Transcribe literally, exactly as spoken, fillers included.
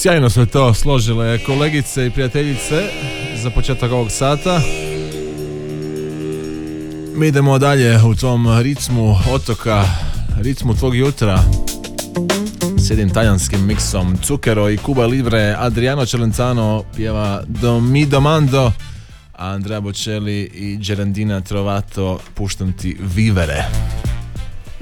Sjajno su to složile kolegice i prijateljice za početak ovog sata. Mi idemo dalje u tom ritmu otoka, ritmu tvog jutra s jednim talijanskim miksom. Zucchero i Cuba Libre. Adriano Celentano pjeva Do mi domando, a Andrea Bocelli i Gerandina Trovato Puštam ti vivere.